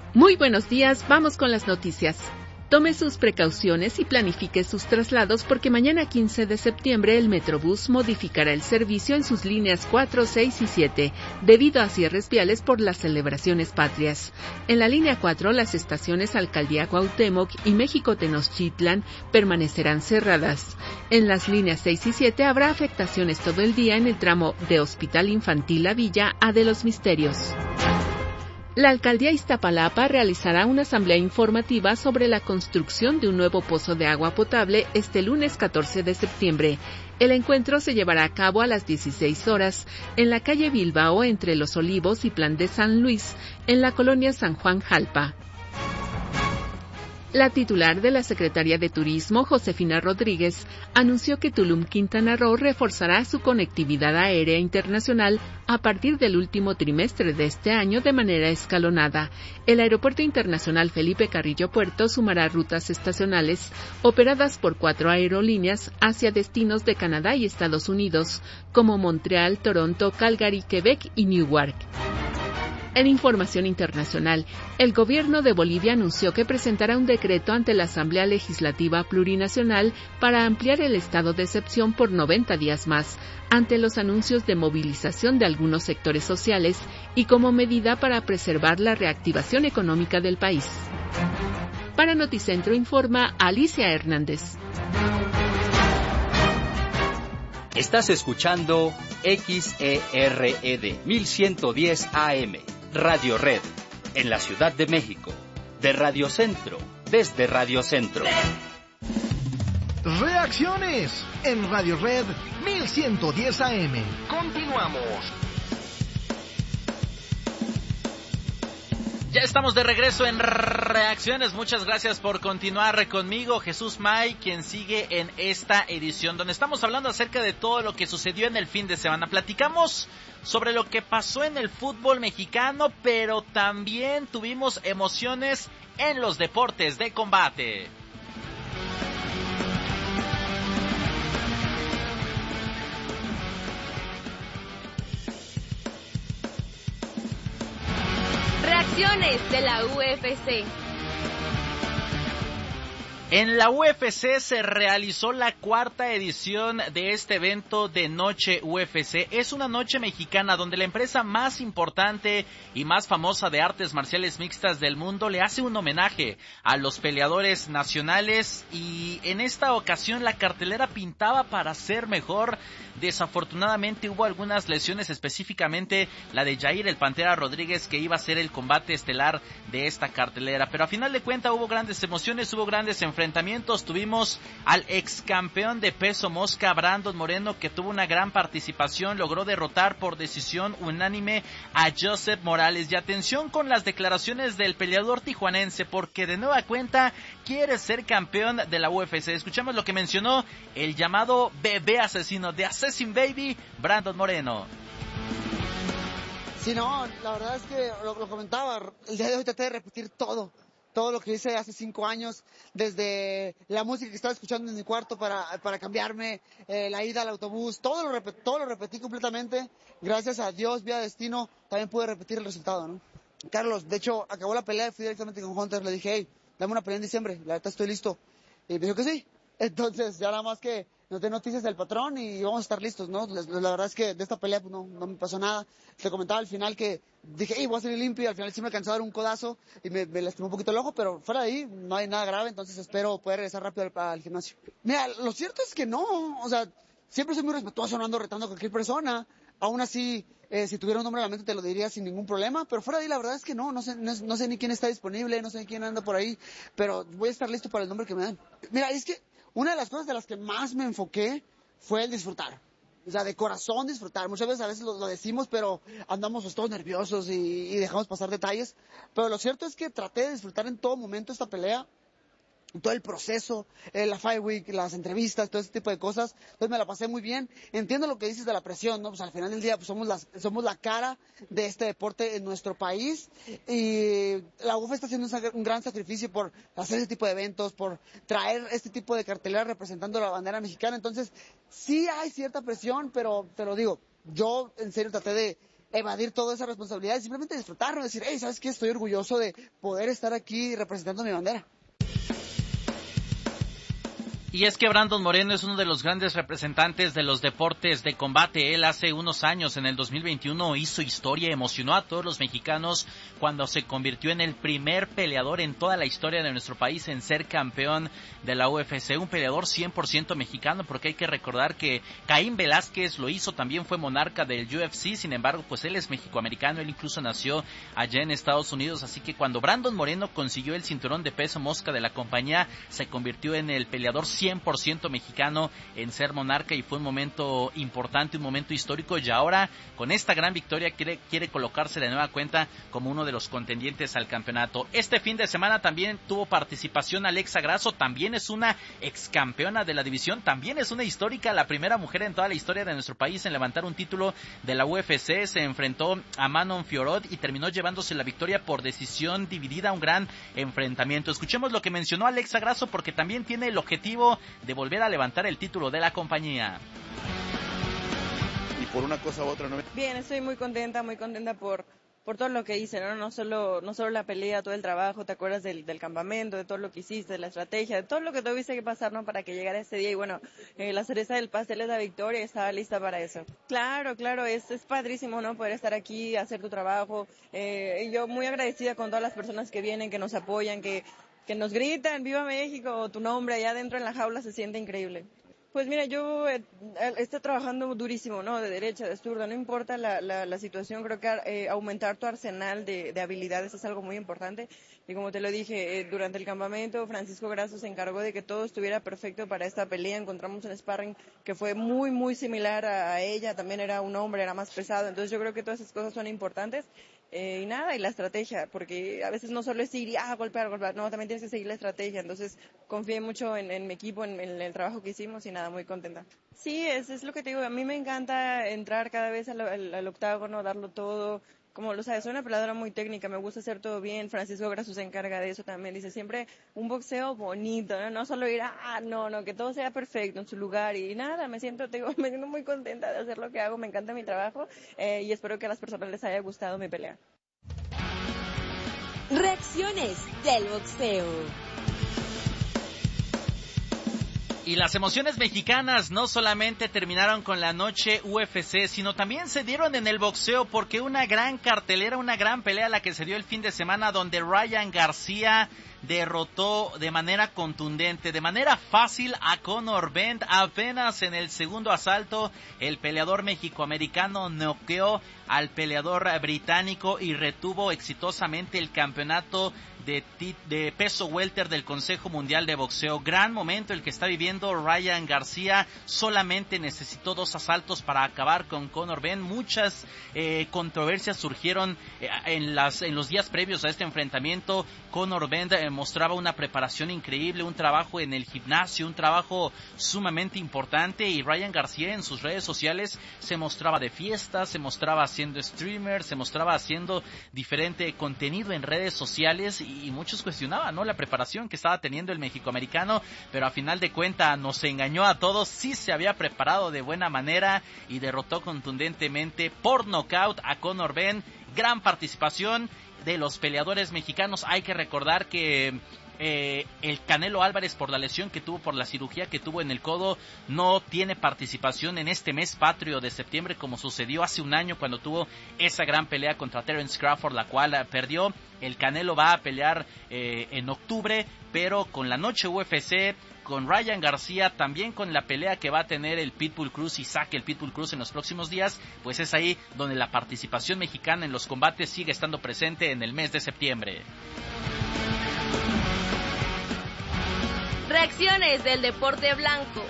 Muy buenos días, vamos con las noticias. Tome sus precauciones y planifique sus traslados porque mañana 15 de septiembre el Metrobús modificará el servicio en sus líneas 4, 6 y 7 debido a cierres viales por las celebraciones patrias. En la línea 4 las estaciones Alcaldía Cuauhtémoc y México Tenochtitlan permanecerán cerradas. En las líneas 6 y 7 habrá afectaciones todo el día en el tramo de Hospital Infantil La Villa a de los Misterios. La Alcaldía Iztapalapa realizará una asamblea informativa sobre la construcción de un nuevo pozo de agua potable este lunes 14 de septiembre. El encuentro se llevará a cabo a las 16 horas en la calle Bilbao entre Los Olivos y Plan de San Luis, en la colonia San Juan Jalpa. La titular de la Secretaría de Turismo, Josefina Rodríguez, anunció que Tulum Quintana Roo reforzará su conectividad aérea internacional a partir del último trimestre de este año de manera escalonada. El Aeropuerto Internacional Felipe Carrillo Puerto sumará rutas estacionales operadas por 4 aerolíneas hacia destinos de Canadá y Estados Unidos, como Montreal, Toronto, Calgary, Quebec y Newark. En información internacional, el gobierno de Bolivia anunció que presentará un decreto ante la Asamblea Legislativa Plurinacional para ampliar el estado de excepción por 90 días más, ante los anuncios de movilización de algunos sectores sociales y como medida para preservar la reactivación económica del país. Para Noticentro informa Alicia Hernández. Estás escuchando XERED 1110 AM. Radio Red, en la Ciudad de México, de Radio Centro, desde Radio Centro. Reacciones en Radio Red 1110 AM. Continuamos. Ya estamos de regreso en Reacciones. Muchas gracias por continuar conmigo, Jesús May, quien sigue en esta edición, donde estamos hablando acerca de todo lo que sucedió en el fin de semana. Platicamos sobre lo que pasó en el fútbol mexicano, pero también tuvimos emociones en los deportes de combate. Reacciones de la UFC. En la UFC se realizó la 4ª edición de este evento de Noche UFC. Es una noche mexicana donde la empresa más importante y más famosa de artes marciales mixtas del mundo le hace un homenaje a los peleadores nacionales, y en esta ocasión la cartelera pintaba para ser mejor. Desafortunadamente hubo algunas lesiones, específicamente la de Jair el Pantera Rodríguez, que iba a ser el combate estelar de esta cartelera, pero a final de cuentas hubo grandes emociones, hubo grandes enfrentamientos. Tuvimos al ex campeón de peso mosca, Brandon Moreno, que tuvo una gran participación, logró derrotar por decisión unánime a Joseph Morales. Y atención con las declaraciones del peleador tijuanense, porque de nueva cuenta quiere ser campeón de la UFC. Escuchamos lo que mencionó el llamado bebé asesino de Assassin Baby, Brandon Moreno. Sí, no, la verdad es que lo comentaba, el día de hoy traté de repetir todo lo que hice hace 5 años, desde la música que estaba escuchando en mi cuarto para cambiarme, la ida al autobús, todo lo repetí completamente. Gracias a Dios, vía destino, también pude repetir el resultado, ¿no? Carlos, de hecho, acabó la pelea y fui directamente con Hunter, le dije, hey, dame una pelea en diciembre, la verdad estoy listo. Y me dijo que sí. Entonces, ya nada más que nos dé noticias del patrón y vamos a estar listos, ¿no? La verdad es que de esta pelea pues, no me pasó nada. Te comentaba al final que dije, hey, voy a salir limpio, y al final sí me alcanzó a dar un codazo y me lastimó un poquito el ojo, pero fuera de ahí no hay nada grave, entonces espero poder regresar rápido al gimnasio. Mira, lo cierto es que no, o sea, siempre soy muy respetuoso, no ando retando a cualquier persona. Aún así, si tuviera un nombre a la mente te lo diría sin ningún problema, pero fuera de ahí la verdad es que no sé ni quién está disponible, no sé quién anda por ahí, pero voy a estar listo para el nombre que me dan. Mira, es que una de las cosas de las que más me enfoqué fue el disfrutar. O sea, de corazón disfrutar. Muchas veces a veces lo decimos, pero andamos pues, todos nerviosos y dejamos pasar detalles. Pero lo cierto es que traté de disfrutar en todo momento esta pelea, todo el proceso, la Fight Week, las entrevistas, todo ese tipo de cosas. Entonces me la pasé muy bien. Entiendo lo que dices de la presión, ¿no? Pues al final del día pues, somos la cara de este deporte en nuestro país, y la UFC está haciendo un gran sacrificio por hacer ese tipo de eventos, por traer este tipo de cartelera representando la bandera mexicana. Entonces sí hay cierta presión, pero te lo digo, yo en serio traté evadir toda esa responsabilidad y simplemente disfrutarlo, decir, hey, ¿sabes qué? Estoy orgulloso de poder estar aquí representando mi bandera. Y es que Brandon Moreno es uno de los grandes representantes de los deportes de combate. Él hace unos años, en el 2021, hizo historia, emocionó a todos los mexicanos cuando se convirtió en el primer peleador en toda la historia de nuestro país en ser campeón de la UFC. Un peleador 100% mexicano, porque hay que recordar que Caín Velázquez lo hizo, también fue monarca del UFC. Sin embargo, pues él es mexicoamericano, él incluso nació allá en Estados Unidos. Así que cuando Brandon Moreno consiguió el cinturón de peso mosca de la compañía, se convirtió en el peleador 100% mexicano en ser monarca, y fue un momento importante, un momento histórico, y ahora con esta gran victoria quiere colocarse de nueva cuenta como uno de los contendientes al campeonato. Este fin de semana también tuvo participación Alexa Grasso, también es una ex campeona de la división, también es una histórica, la primera mujer en toda la historia de nuestro país en levantar un título de la UFC. Se enfrentó a Manon Fiorot y terminó llevándose la victoria por decisión dividida, un gran enfrentamiento. Escuchemos lo que mencionó Alexa Grasso, porque también tiene el objetivo de volver a levantar el título de la compañía. Y por una cosa u otra, ¿no? Bien, estoy muy contenta por todo lo que hice, ¿no? No solo la pelea, todo el trabajo, te acuerdas del campamento, de todo lo que hiciste, de la estrategia, de todo lo que tuviste que pasar, ¿no? Para que llegara ese día, y bueno, la cereza del pastel es la victoria, y estaba lista para eso. Claro, es padrísimo, ¿no? Poder estar aquí, hacer tu trabajo, y yo muy agradecida con todas las personas que vienen, que nos apoyan, que nos gritan, ¡Viva México! O tu nombre allá adentro en la jaula, se siente increíble. Pues mira, yo estoy trabajando durísimo, ¿no? De derecha, de zurda, no importa la situación, creo que aumentar tu arsenal de habilidades es algo muy importante. Y como te lo dije, durante el campamento, Francisco Grasso se encargó de que todo estuviera perfecto para esta pelea. Encontramos un sparring que fue muy, muy similar a ella, también era un hombre, era más pesado, entonces yo creo que todas esas cosas son importantes. Y la estrategia, porque a veces no solo es ir y golpear, no, también tienes que seguir la estrategia. Entonces confié mucho en mi equipo, en el trabajo que hicimos, y muy contenta. Sí, es lo que te digo, a mí me encanta entrar cada vez al octágono, darlo todo. Como lo sabes, soy una peleadora muy técnica, me gusta hacer todo bien. Francisco Grasso se encarga de eso también, dice siempre un boxeo bonito, no solo ir que todo sea perfecto en su lugar, y me siento muy contenta de hacer lo que hago, me encanta mi trabajo, y espero que a las personas les haya gustado mi pelea. Reacciones del boxeo. Y las emociones mexicanas no solamente terminaron con la noche UFC, sino también se dieron en el boxeo, porque una gran cartelera, una gran pelea la que se dio el fin de semana, donde Ryan García derrotó de manera contundente, de manera fácil, a Conor Benn. Apenas en el segundo asalto, el peleador mexicoamericano noqueó al peleador británico y retuvo exitosamente el campeonato de peso welter del Consejo Mundial de Boxeo. Gran momento el que está viviendo Ryan García. Solamente necesitó 2 asaltos para acabar con Conor Benn. Muchas controversias surgieron en los días previos a este enfrentamiento. Conor Benn mostraba una preparación increíble, un trabajo en el gimnasio, un trabajo sumamente importante, y Ryan García en sus redes sociales se mostraba de fiesta, se mostraba haciendo streamer, se mostraba haciendo diferente contenido en redes sociales, y muchos cuestionaban, ¿no?, la preparación que estaba teniendo el mexicoamericano, pero a final de cuentas nos engañó a todos. Sí se había preparado de buena manera y derrotó contundentemente por nocaut a Conor Benn. Gran participación de los peleadores mexicanos. Hay que recordar que el Canelo Álvarez, por la lesión que tuvo, por la cirugía que tuvo en el codo, no tiene participación en este mes patrio de septiembre, como sucedió hace un año cuando tuvo esa gran pelea contra Terence Crawford, la cual perdió. El Canelo va a pelear en octubre, pero con la noche UFC, con Ryan García, también con la pelea que va a tener el Pitbull Cruz, Isaac el Pitbull Cruz, en los próximos días, pues es ahí donde la participación mexicana en los combates sigue estando presente en el mes de septiembre. Reacciones del deporte blanco.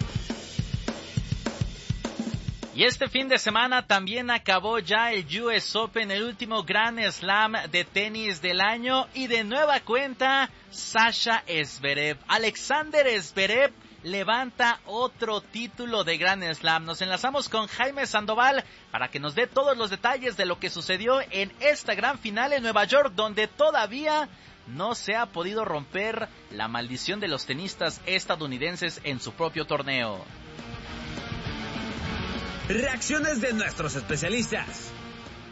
Y este fin de semana también acabó ya el US Open, el último Grand Slam de tenis del año, y de nueva cuenta Sasha Zverev, Alexander Zverev, levanta otro título de Grand Slam. Nos enlazamos con Jaime Sandoval para que nos dé todos los detalles de lo que sucedió en esta gran final en Nueva York, donde todavía no se ha podido romper la maldición de los tenistas estadounidenses en su propio torneo. Reacciones de nuestros especialistas.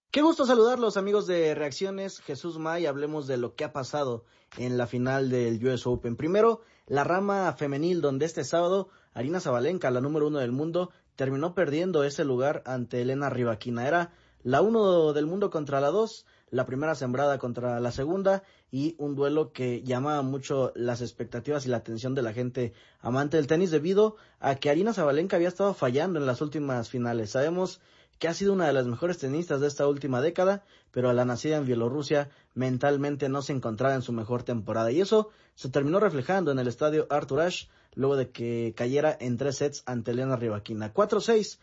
Qué gusto saludarlos, amigos de Reacciones. Jesús May, hablemos de lo que ha pasado en la final del US Open. Primero, la rama femenil, donde este sábado Aryna Sabalenka, la número 1 del mundo, terminó perdiendo ese lugar ante Elena Rybakina. Era la 1 del mundo contra la 2, la primera sembrada contra la segunda, y un duelo que llamaba mucho las expectativas y la atención de la gente amante del tenis, debido a que Aryna Sabalenka había estado fallando en las últimas finales. Sabemos que ha sido una de las mejores tenistas de esta última década, pero a la nacida en Bielorrusia mentalmente no se encontraba en su mejor temporada, y eso se terminó reflejando en el estadio Arthur Ashe, luego de que cayera en 3 sets ante Elena Rybakina. 4-6,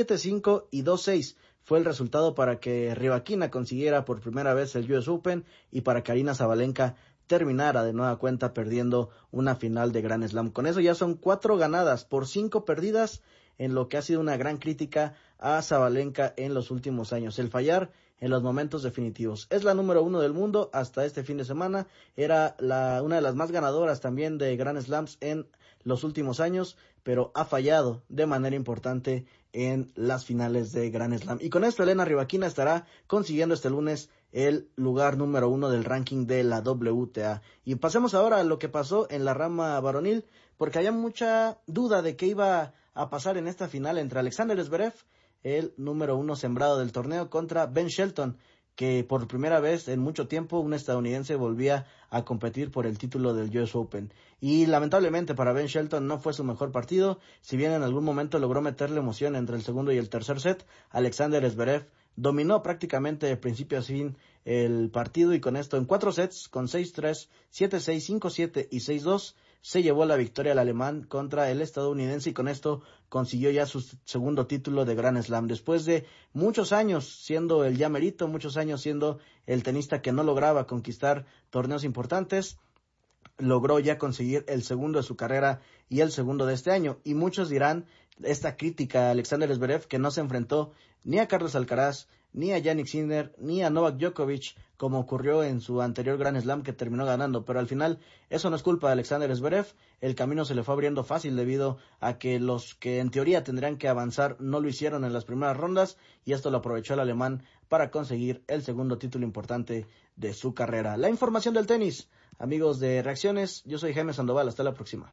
7-5 y 2-6 fue el resultado para que Rybakina consiguiera por primera vez el US Open y para que Aryna Sabalenka terminara de nueva cuenta perdiendo una final de Grand Slam. Con eso ya son 4 ganadas por 5 perdidas, en lo que ha sido una gran crítica a Sabalenka en los últimos años, el fallar en los momentos definitivos. Es la número 1 del mundo hasta este fin de semana, era una de las más ganadoras también de Grand Slams en los últimos años, pero ha fallado de manera importante en las finales de Grand Slam. Y con esto Elena Rybakina estará consiguiendo este lunes el lugar número 1 del ranking de la WTA. Y pasemos ahora a lo que pasó en la rama varonil, porque había mucha duda de qué iba a pasar en esta final entre Alexander Zverev, el número 1 sembrado del torneo, contra Ben Shelton, que por primera vez en mucho tiempo un estadounidense volvía a competir por el título del US Open. Y lamentablemente para Ben Shelton no fue su mejor partido, si bien en algún momento logró meterle emoción entre el segundo y el tercer set. Alexander Zverev dominó prácticamente de principio a fin el partido, y con esto en 4 sets, con 6-3, 7-6, 5-7 y 6-2, se llevó la victoria al alemán contra el estadounidense, y con esto consiguió ya su segundo título de Grand Slam. Después de muchos años siendo el llamerito, muchos años siendo el tenista que no lograba conquistar torneos importantes, logró ya conseguir el segundo de su carrera y el segundo de este año. Y muchos dirán esta crítica a Alexander Zverev, que no se enfrentó ni a Carlos Alcaraz, ni a Jannik Sinner, ni a Novak Djokovic, como ocurrió en su anterior Grand Slam, que terminó ganando. Pero al final eso no es culpa de Alexander Zverev, el camino se le fue abriendo fácil debido a que los que en teoría tendrían que avanzar no lo hicieron en las primeras rondas, y esto lo aprovechó el alemán para conseguir el segundo título importante de su carrera. La información del tenis, amigos de Reacciones, yo soy Jaime Sandoval, hasta la próxima.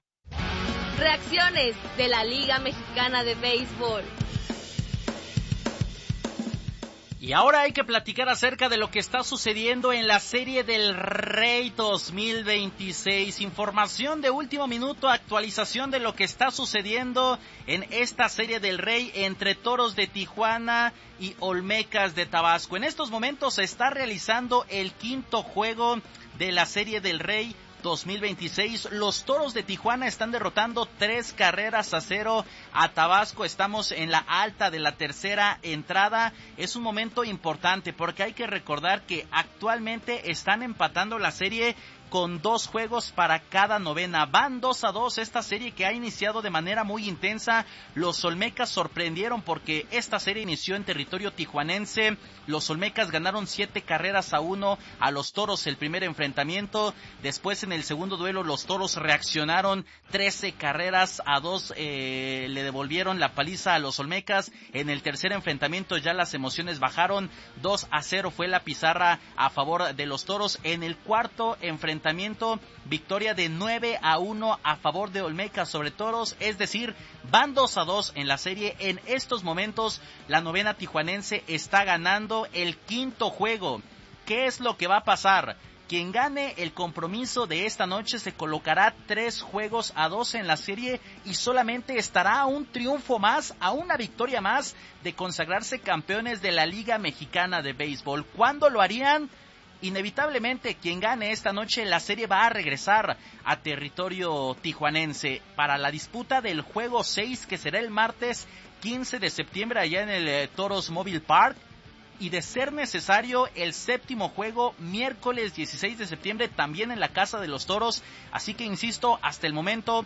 Reacciones de la Liga Mexicana de Béisbol. Y ahora hay que platicar acerca de lo que está sucediendo en la Serie del Rey 2026. Información de último minuto, actualización de lo que está sucediendo en esta Serie del Rey entre Toros de Tijuana y Olmecas de Tabasco. En estos momentos se está realizando el 5º juego de la Serie del Rey 2026. Los Toros de Tijuana están derrotando 3-0 a Tabasco. Estamos en la alta de la tercera entrada. Es un momento importante porque hay que recordar que actualmente están empatando la serie con 2 juegos para cada novena. Van 2-2 esta serie, que ha iniciado de manera muy intensa. Los Olmecas sorprendieron porque esta serie inició en territorio tijuanense. Los Olmecas ganaron 7-1 a los Toros el primer enfrentamiento. Después, en el segundo duelo, los Toros reaccionaron 13-2. Le devolvieron la paliza a los Olmecas. En el tercer enfrentamiento ya las emociones bajaron. 2-0 fue la pizarra a favor de los Toros. En el cuarto enfrentamiento, victoria de 9-1 a favor de Olmecas sobre Toros, es decir, van 2-2 en la serie. En estos momentos la novena tijuanense está ganando el 5º juego. ¿Qué es lo que va a pasar? Quien gane el compromiso de esta noche se colocará 3-2 en la serie y solamente estará a un triunfo más, a una victoria más de consagrarse campeones de la Liga Mexicana de Béisbol. ¿Cuándo lo harían? Inevitablemente, quien gane esta noche la serie va a regresar a territorio tijuanense para la disputa del juego 6, que será el martes 15 de septiembre allá en el Toros Mobile Park, y de ser necesario el 7º juego miércoles 16 de septiembre también en la casa de los Toros. Así que insisto, hasta el momento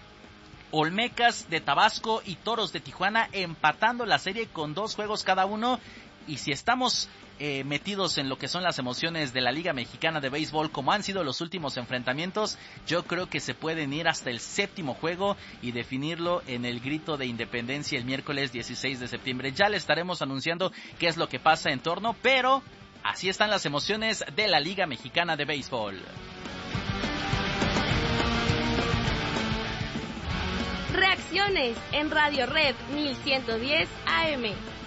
Olmecas de Tabasco y Toros de Tijuana empatando la serie con 2 juegos cada uno. Y si estamos metidos en lo que son las emociones de la Liga Mexicana de Béisbol, como han sido los últimos enfrentamientos, yo creo que se pueden ir hasta el 7º juego y definirlo en el grito de independencia el miércoles 16 de septiembre. Ya le estaremos anunciando qué es lo que pasa en torno, pero así están las emociones de la Liga Mexicana de Béisbol. Reacciones en Radio Red 1110 AM.